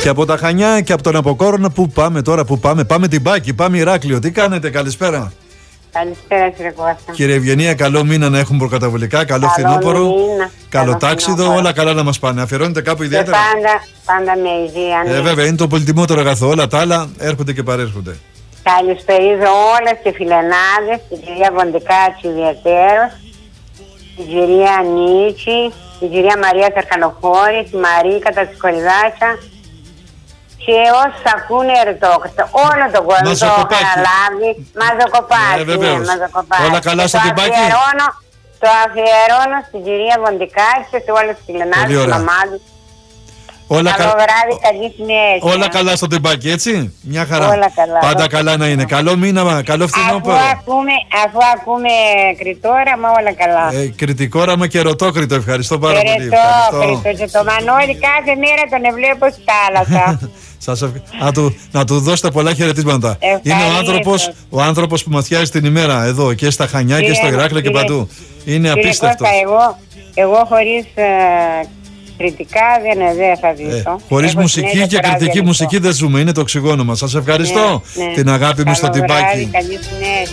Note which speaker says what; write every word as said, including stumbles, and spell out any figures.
Speaker 1: Και από τα Χανιά και από τον Αποκόρονα, πού πάμε τώρα, πού πάμε? Πάμε Τιμπάκι, πάμε Ηράκλειο. Τι κάνετε, καλησπέρα.
Speaker 2: Καλησπέρα, κύριε Κώστα.
Speaker 1: Κύριε Ευγενία, καλό μήνα να έχουμε προκαταβολικά. Καλό φθινόπωρο. Καλό τάξιδο, όλα καλά να μας πάνε. Αφιερώνετε κάπου ιδιαίτερα?
Speaker 2: Πάντα, πάντα με υγεία. Ναι.
Speaker 1: Ε, βέβαια, είναι το πολυτιμότερο αγαθό. Όλα τα άλλα έρχονται και παρέρχονται.
Speaker 2: Καλησπερίζω όλες τις φιλενάδες, την κυρία Βοντικάτση ιδιαίτερος, την κυρία Νίτσι, την κυρία Μαρία Καρκαλοχώρη, τη Μαρίκα, τα Τσικολιδάκια και όσους ακούνε ερτόκριτο. Όλο τον κόσμο το έχω αναλάβει. Μαζοκοπάκι.
Speaker 1: Ε, ναι, μαζοκοπάκι. Όλα καλά στο Τιμπάκι.
Speaker 2: Το αφιερώνω στην κυρία Βοντικάτση και σε όλες τις φιλενάδες, τις μαμάδες.
Speaker 1: Όλα
Speaker 2: καλό κα... βράδυ, καλή συνέχεια.
Speaker 1: Όλα καλά στο Τιμπάκι, έτσι. Μια χαρά.
Speaker 2: Όλα καλά.
Speaker 1: Πάντα όλα καλά να είναι. Καλό μήνα, καλό φθινόπωρο.
Speaker 2: Αφού ακούμε, αφού ακούμε κριτόραμα, όλα καλά.
Speaker 1: Ε, κριτικόραμα και ρωτόκριτο. Ευχαριστώ πάρα
Speaker 2: και
Speaker 1: πολύ.
Speaker 2: Ρωτόκριτο και το Μανώλη κάθε μέρα τον ευλέπω στη θάλασσα.
Speaker 1: Σας ευχ... να, του, να του δώσετε πολλά χαιρετίσματα. Είναι ο άνθρωπος, ο άνθρωπος που μαθιάζει την ημέρα εδώ και στα Χανιά κύριε, και στο Ηράκλειο και παντού. Είναι απίστευτο.
Speaker 2: Εγώ, εγώ χωρίς uh, κριτικά δεν, δεν θα ζήσω. Ε,
Speaker 1: χωρίς μουσική και κριτική μουσική δεν ζούμε. Είναι το οξυγόνο μας. Σας ευχαριστώ.
Speaker 2: Ναι, ναι.
Speaker 1: Την αγάπη μου στο Τιμπάκι.
Speaker 2: Καλή συνέχεια.